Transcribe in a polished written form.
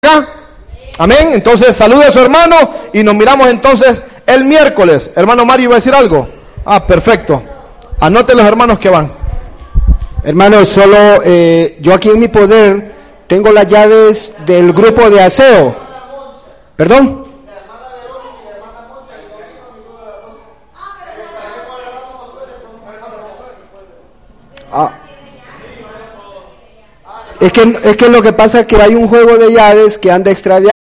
Amén. Entonces salude a su hermano y nos miramos entonces el miércoles. Hermano Mario, ¿iba a decir algo? Perfecto. Anoten los hermanos que van. Hermanos, solo yo aquí en mi poder tengo las llaves del grupo de aseo. ¿Perdón? Es que lo que pasa es que hay un juego de llaves que anda extraviado.